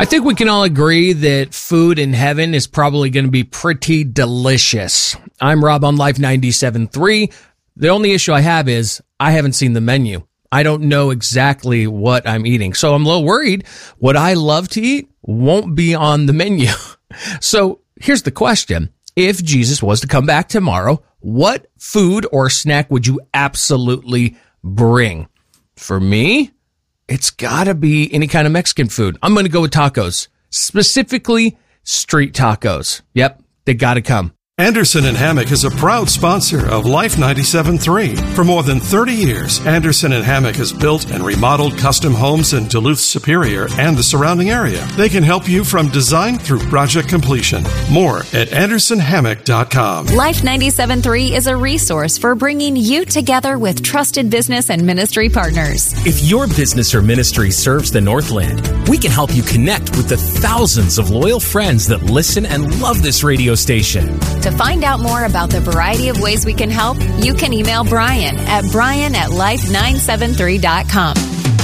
I think we can all agree that food in heaven is probably going to be pretty delicious. I'm Rob on Life 97.3. The only issue I have is I haven't seen the menu. I don't know exactly what I'm eating. So I'm a little worried what I love to eat won't be on the menu. So here's the question. If Jesus was to come back tomorrow, what food or snack would you absolutely bring? For me, it's gotta be any kind of Mexican food. I'm going to go with tacos, specifically street tacos. Yep, they gotta come. Anderson & Hammock is a proud sponsor of Life 97.3. For more than 30 years, Anderson & Hammock has built and remodeled custom homes in Duluth Superior and the surrounding area. They can help you from design through project completion. More at AndersonHammock.com. Life 97.3 is a resource for bringing you together with trusted business and ministry partners. If your business or ministry serves the Northland, we can help you connect with the thousands of loyal friends that listen and love this radio station. To find out more about the variety of ways we can help, you can email Brian at life973.com.